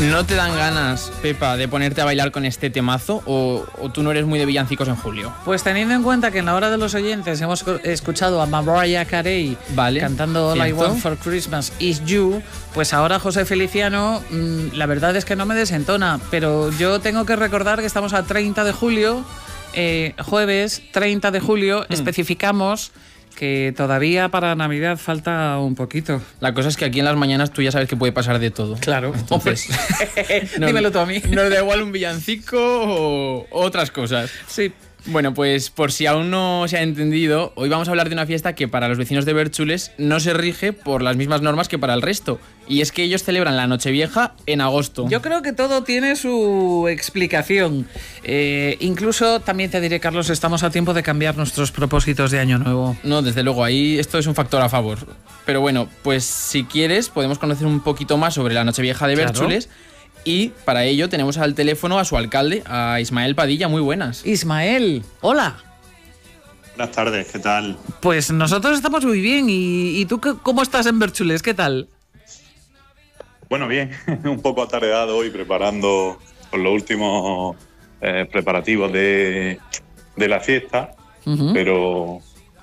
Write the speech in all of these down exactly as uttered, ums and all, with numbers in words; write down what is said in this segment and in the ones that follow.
¿No te dan ganas, Pepa, de ponerte a bailar con este temazo o, o tú no eres muy de villancicos en julio? Pues teniendo en cuenta que en la hora de los oyentes hemos escuchado a Mariah Carey vale, cantando All ¿cierto? I Want for Christmas Is You, pues ahora José Feliciano, mmm, la verdad es que no me desentona, pero yo tengo que recordar que estamos a treinta de julio, eh, jueves treinta de julio, mm. especificamos que todavía para Navidad falta un poquito. La cosa es que aquí en las mañanas tú ya sabes que puede pasar de todo. Claro. Entonces, no, dímelo tú a mí. Nos da igual un villancico o otras cosas. Sí. Bueno, pues por si aún no se ha entendido, hoy vamos a hablar de una fiesta que para los vecinos de Bércholes no se rige por las mismas normas que para el resto. Y es que ellos celebran la Nochevieja en agosto. Yo creo que todo tiene su explicación. Eh, incluso, también te diré, Carlos, estamos a tiempo de cambiar nuestros propósitos de Año Nuevo. No, desde luego, ahí esto es un factor a favor. Pero bueno, pues si quieres podemos conocer un poquito más sobre la Nochevieja de Bércholes. Claro. Y para ello tenemos al teléfono a su alcalde, a Ismael Padilla. Muy buenas. Ismael, hola. Buenas tardes, ¿qué tal? Pues nosotros estamos muy bien. ¿Y, y tú cómo estás en Bércholes? ¿Qué tal? Bueno, bien. Un poco atareado hoy preparando con los últimos eh, preparativos de, de la fiesta. Uh-huh. Pero...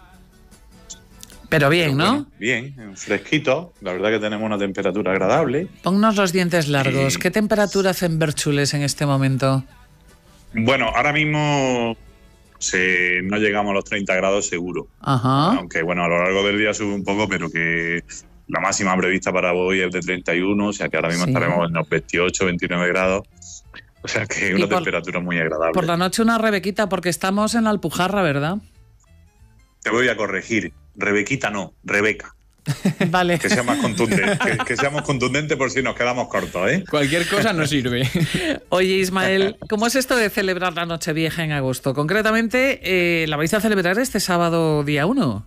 Pero bien, Pero ¿no? Bueno, bien, fresquito. La verdad que tenemos una temperatura agradable. Ponnos los dientes largos. Y... ¿Qué temperatura hace en Bércholes en este momento? Bueno, ahora mismo se, no llegamos a los treinta grados seguro. Ajá. Aunque bueno, a lo largo del día sube un poco, pero que la máxima prevista para hoy es de treinta y uno, o sea que ahora mismo sí. estaremos en los veintiocho, veintinueve grados. O sea que es una por, temperatura muy agradable. Por la noche una rebequita, porque estamos en la Alpujarra, ¿verdad? Te voy a corregir. Rebequita no, Rebeca. Vale. Que sea más contundente, que, que seamos contundentes por si nos quedamos cortos, ¿eh? Cualquier cosa nos sirve. Oye, Ismael, ¿cómo es esto de celebrar la Nochevieja en agosto? Concretamente, eh, ¿la vais a celebrar este sábado día uno?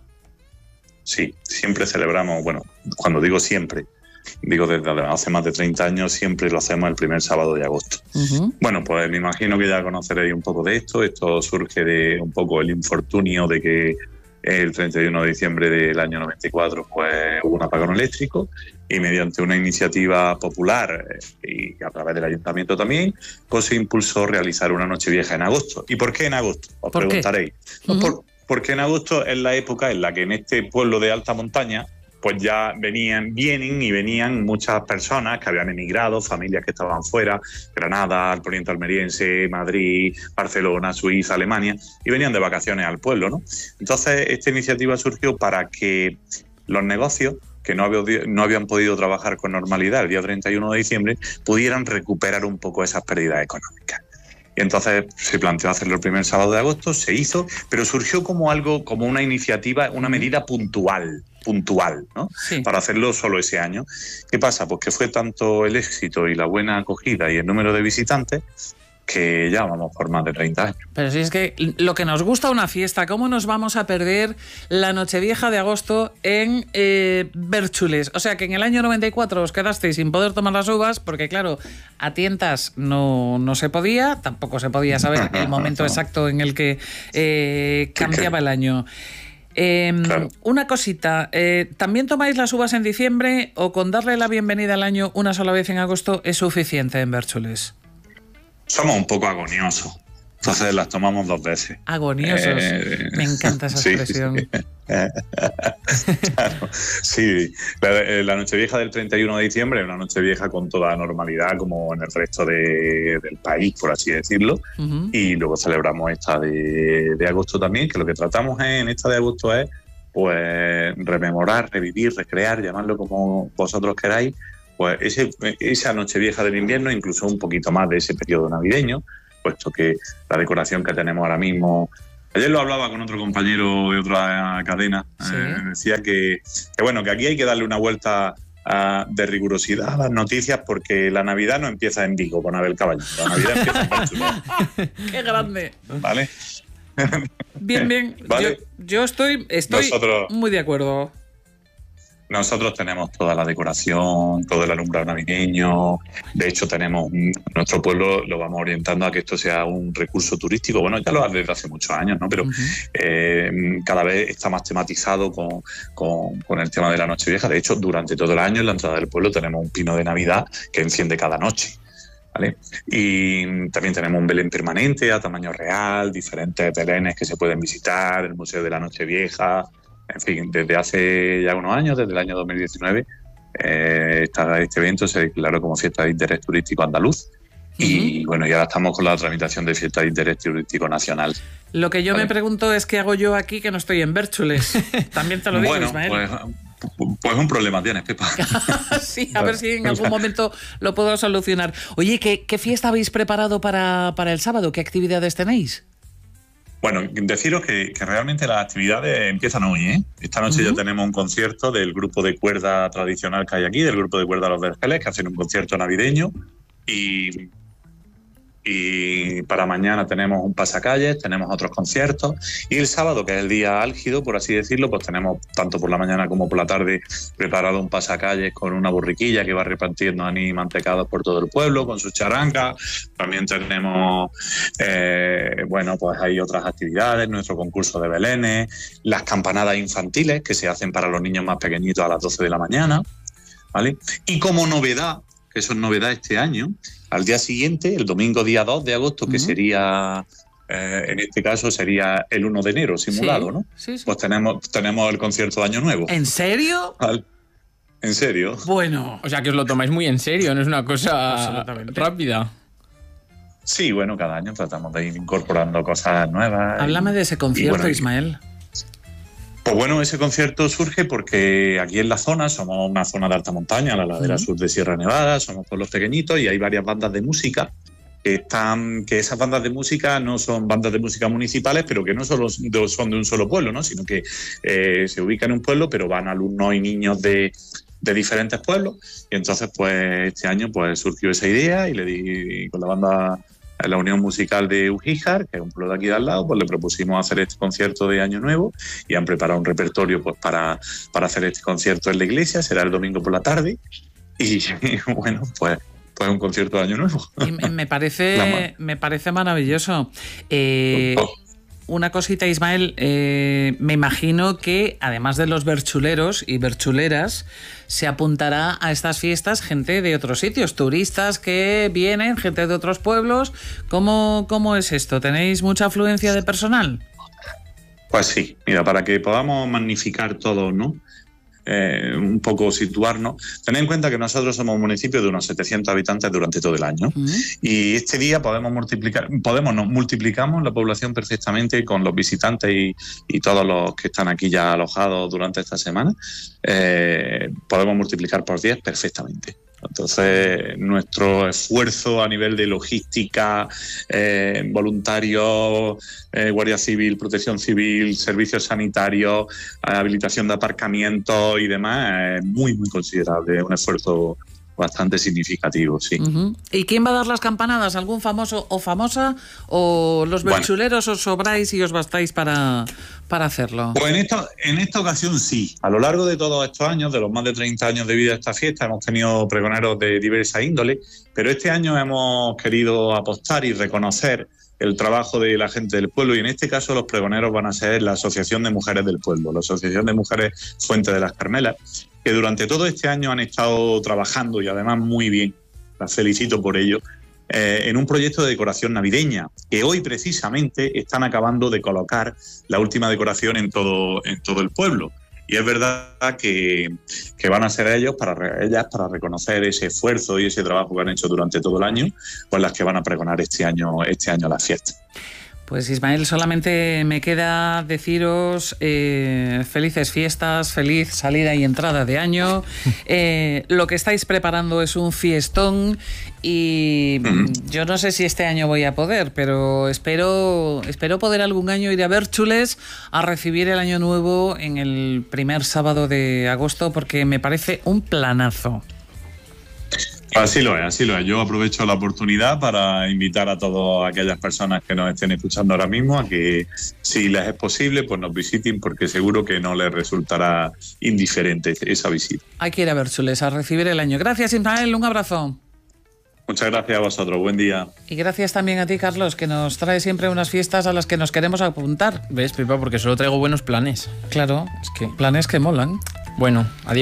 Sí, siempre celebramos, bueno, cuando digo siempre, digo desde hace más de treinta años, siempre lo hacemos el primer sábado de agosto. Uh-huh. Bueno, pues me imagino que ya conoceréis un poco de esto. Esto surge de un poco el infortunio de que el treinta y uno de diciembre del año noventa y cuatro pues, hubo un apagón eléctrico y mediante una iniciativa popular y a través del ayuntamiento también, pues se impulsó realizar una Nochevieja en agosto. ¿Y por qué en agosto? Os ¿Por preguntaréis. Uh-huh. Por, porque en agosto es la época en la que en este pueblo de alta montaña pues ya venían, vienen y venían muchas personas que habían emigrado, familias que estaban fuera, Granada, el Poniente Almeriense, Madrid, Barcelona, Suiza, Alemania, y venían de vacaciones al pueblo, ¿no? Entonces, esta iniciativa surgió para que los negocios que no, había, no habían podido trabajar con normalidad el día treinta y uno de diciembre, pudieran recuperar un poco esas pérdidas económicas. Y entonces se planteó hacerlo el primer sábado de agosto, se hizo, pero surgió como algo, como una iniciativa, una medida puntual, puntual, ¿no? Sí. Para hacerlo solo ese año. ¿Qué pasa? Pues que fue tanto el éxito y la buena acogida y el número de visitantes que ya vamos por más de treinta años. Pero si es que lo que nos gusta una fiesta, ¿cómo nos vamos a perder la Nochevieja de agosto en eh, Bércholes? O sea, que en el año noventa y cuatro os quedasteis sin poder tomar las uvas, porque claro, a tientas no, no se podía, tampoco se podía saber el momento exacto en el que eh, cambiaba el año. Eh, claro. Una cosita, eh, ¿también tomáis las uvas en diciembre o con darle la bienvenida al año una sola vez en agosto es suficiente en Bércholes? Somos un poco agoniosos, entonces las tomamos dos veces. Agoniosos, eh, me encanta esa expresión. Sí, sí. Claro, sí. La, la Nochevieja del treinta y uno de diciembre es una Nochevieja con toda normalidad, como en el resto de, del país, por así decirlo. Uh-huh. Y luego celebramos esta de, de agosto también, que lo que tratamos en esta de agosto es pues rememorar, revivir, recrear, llamadlo como vosotros queráis, pues ese, esa Nochevieja del invierno, incluso un poquito más de ese periodo navideño, puesto que la decoración que tenemos ahora mismo... Ayer lo hablaba con otro compañero de otra cadena, ¿sí? eh, decía que, que bueno, que aquí hay que darle una vuelta a, de rigurosidad a las noticias, porque la Navidad no empieza en Vigo con Abel Caballero, la Navidad empieza en Bércholes. ¡Qué grande! ¿Vale? Bien, bien. ¿Vale? Yo, yo estoy, estoy Nosotros... muy de acuerdo. Nosotros tenemos toda la decoración, todo el alumbrado navideño. De hecho, tenemos nuestro pueblo, lo vamos orientando a que esto sea un recurso turístico. Bueno, ya lo hace desde hace muchos años, ¿no? Pero uh-huh. eh, cada vez está más tematizado con, con, con el tema de la Nochevieja. De hecho, durante todo el año en la entrada del pueblo tenemos un pino de Navidad que enciende cada noche. ¿vale? Y también tenemos un Belén permanente a tamaño real, diferentes belenes que se pueden visitar, el Museo de la Nochevieja, en fin, desde hace ya unos años, desde el año dos mil diecinueve, eh, esta, este evento se declaró como fiesta de interés turístico andaluz. Y bueno, y ahora estamos con la tramitación de fiesta de interés turístico nacional. Lo que yo ¿Vale? me pregunto es qué hago yo aquí que no estoy en Bérchules. También te lo digo, bueno, Ismael. Pues, pues un problema tienes, Pepa. Sí, a ver si en algún momento lo puedo solucionar. Oye, ¿qué, qué fiesta habéis preparado para, para el sábado? ¿Qué actividades tenéis? Bueno, deciros que, que realmente las actividades empiezan hoy, ¿eh? Esta noche uh-huh. ya tenemos un concierto del grupo de cuerda tradicional que hay aquí, del grupo de cuerda Los Vergeles, que hacen un concierto navideño. Y... Y para mañana tenemos un pasacalles, tenemos otros conciertos. Y el sábado, que es el día álgido, por así decirlo, pues tenemos tanto por la mañana como por la tarde preparado un pasacalles con una borriquilla que va repartiendo anís mantecados por todo el pueblo, con sus charangas. También tenemos, eh, bueno, pues hay otras actividades, nuestro concurso de belenes, las campanadas infantiles que se hacen para los niños más pequeñitos a las doce de la mañana, ¿vale? Y como novedad, que eso es novedad este año, al día siguiente, el domingo día dos de agosto, que uh-huh. sería, eh, en este caso sería el uno de enero, simulado, sí, ¿no? Sí, sí. Pues tenemos, tenemos el concierto de Año Nuevo. ¿En serio? Al, ¿En serio? Bueno. O sea, que os lo tomáis muy en serio, no es una cosa rápida. Sí, bueno, cada año tratamos de ir incorporando cosas nuevas. Háblame y, de ese concierto, bueno, Ismael. Pues bueno, ese concierto surge porque aquí en la zona, somos una zona de alta montaña, la ladera uh-huh. sur de Sierra Nevada, somos pueblos pequeñitos y hay varias bandas de música que están, que esas bandas de música no son bandas de música municipales, pero que no solo son de un solo pueblo, ¿no? Sino que eh, se ubican en un pueblo, pero van alumnos y niños de, de diferentes pueblos. Y entonces, pues este año pues surgió esa idea y le di con la banda, la Unión Musical de Ugíjar, que es un pueblo de aquí de al lado, pues le propusimos hacer este concierto de Año Nuevo y han preparado un repertorio pues para, para hacer este concierto en la iglesia. Será el domingo por la tarde y, y bueno, pues, pues un concierto de Año Nuevo. Y me parece, me parece maravilloso. Eh, oh. Una cosita, Ismael, eh, me imagino que además de los berchuleros y berchuleras, se apuntará a estas fiestas gente de otros sitios, turistas que vienen, gente de otros pueblos. ¿Cómo, cómo es esto? ¿Tenéis mucha afluencia de personal? Pues sí, mira, para que podamos magnificar todo, ¿no? Eh, un poco situarnos. Tened en cuenta que nosotros somos un municipio de unos setecientos habitantes durante todo el año uh-huh. y este día podemos multiplicar, podemos no, multiplicamos la población perfectamente con los visitantes y, y todos los que están aquí ya alojados durante esta semana, eh, podemos multiplicar por diez perfectamente. Entonces, nuestro esfuerzo a nivel de logística, eh, voluntarios, eh, Guardia Civil, Protección Civil, servicios sanitarios, eh, habilitación de aparcamientos y demás, es muy, muy considerable. Es un esfuerzo bastante significativo, sí. Uh-huh. ¿Y quién va a dar las campanadas? ¿Algún famoso o famosa? ¿O los berchuleros bueno. os sobráis y os bastáis para, para hacerlo? Pues en esta, en esta ocasión sí. A lo largo de todos estos años, de los más de treinta años de vida de esta fiesta, hemos tenido pregoneros de diversa índole, pero este año hemos querido apostar y reconocer el trabajo de la gente del pueblo, y en este caso los pregoneros van a ser la Asociación de Mujeres del Pueblo, la Asociación de Mujeres Fuente de las Carmelas, que durante todo este año han estado trabajando, y además muy bien, las felicito por ello, eh, en un proyecto de decoración navideña, que hoy precisamente están acabando de colocar la última decoración en todo, en todo el pueblo. Y es verdad que, que van a ser ellos para, ellas para reconocer ese esfuerzo y ese trabajo que han hecho durante todo el año, pues las que van a pregonar este año, este año las fiestas. Pues Ismael, solamente me queda deciros eh, felices fiestas, feliz salida y entrada de año. Eh, lo que estáis preparando es un fiestón y mm. yo no sé si este año voy a poder, pero espero, espero poder algún año ir a Bérchules a recibir el año nuevo en el primer sábado de agosto, porque me parece un planazo. Así lo es, así lo es. Yo aprovecho la oportunidad para invitar a todas aquellas personas que nos estén escuchando ahora mismo a que, si les es posible, pues nos visiten, porque seguro que no les resultará indiferente esa visita. Hay que ir a Bérchules a recibir el año. Gracias, Ismael, un abrazo. Muchas gracias a vosotros, buen día. Y gracias también a ti, Carlos, que nos trae siempre unas fiestas a las que nos queremos apuntar. ¿Ves, Pipa? Porque solo traigo buenos planes. Claro, es que planes que molan. Bueno, adiós.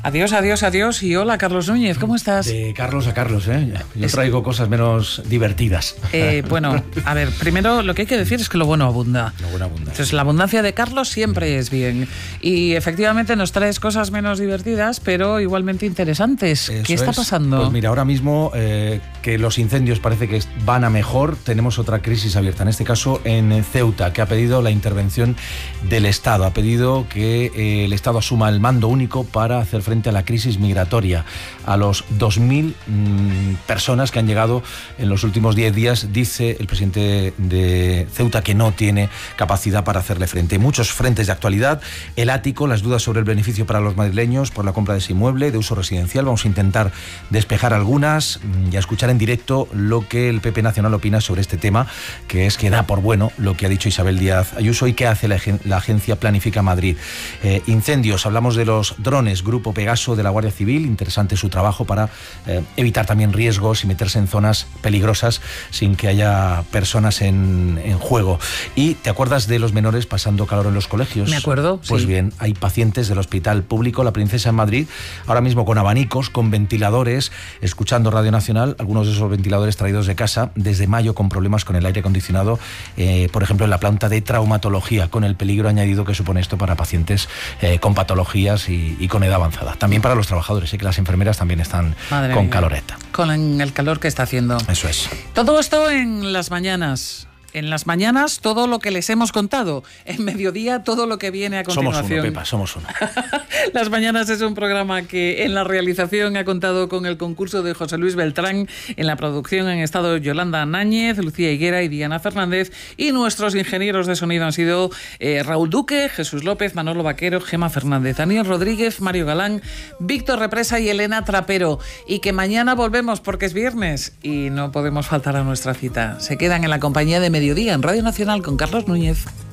Adiós, adiós, adiós y hola, Carlos Núñez, ¿cómo estás? De Carlos a Carlos, ¿eh? Yo traigo cosas menos divertidas. Eh, bueno, a ver, primero lo que hay que decir es que lo bueno abunda. Lo bueno abunda. Entonces, la abundancia de Carlos siempre es bien. Y efectivamente nos traes cosas menos divertidas, pero igualmente interesantes. Eso ¿Qué está es. pasando? Pues mira, ahora mismo eh, que los incendios parece que van a mejor, tenemos otra crisis abierta, en este caso en Ceuta, que ha pedido la intervención del Estado. Ha pedido que eh, el Estado asuma el mando único para hacer frente a la crisis migratoria, a los dos mil mmm, personas que han llegado en los últimos diez días. Dice el presidente de Ceuta que no tiene capacidad para hacerle frente. Muchos frentes de actualidad, el ático, las dudas sobre el beneficio para los madrileños por la compra de ese inmueble de uso residencial. Vamos a intentar despejar algunas y a escuchar en directo lo que el P P Nacional opina sobre este tema, que es que da por bueno lo que ha dicho Isabel Díaz Ayuso y que hace la, la agencia Planifica Madrid. Eh, incendios, hablamos de los drones, Grupo Pegaso de la Guardia Civil, interesante su trabajo para eh, evitar también riesgos y meterse en zonas peligrosas sin que haya personas en, en juego. ¿Y te acuerdas de los menores pasando calor en los colegios? Me acuerdo, Pues sí. bien, hay pacientes del Hospital Público La Princesa en Madrid, ahora mismo con abanicos, con ventiladores, escuchando Radio Nacional, algunos de esos ventiladores traídos de casa desde mayo con problemas con el aire acondicionado, eh, por ejemplo en la planta de traumatología, con el peligro añadido que supone esto para pacientes eh, con patologías y, y con edad avanzada. También para los trabajadores, sé que las enfermeras también están Madre con mía. caloreta. Con el calor que está haciendo. Eso es. Todo esto en las mañanas. En las mañanas todo lo que les hemos contado. En mediodía todo lo que viene a continuación. Somos uno, Pepa, somos uno. Las Mañanas es un programa que en la realización ha contado con el concurso de José Luis Beltrán, en la producción han estado Yolanda Náñez, Lucía Higuera y Diana Fernández, y nuestros ingenieros de sonido han sido eh, Raúl Duque, Jesús López, Manolo Vaquero, Gema Fernández, Daniel Rodríguez, Mario Galán, Víctor Represa y Elena Trapero. Y que mañana volvemos porque es viernes y no podemos faltar a nuestra cita. Se quedan en la compañía de Mediodía en Radio Nacional con Carlos Núñez.